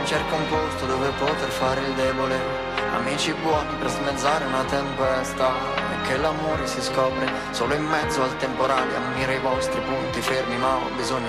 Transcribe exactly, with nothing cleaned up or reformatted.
cerca un posto dove poter fare il debole, amici buoni per smezzare una tempesta, e che l'amore si scopre solo in mezzo al temporale. Ammiro i vostri punti fermi ma ho bisogno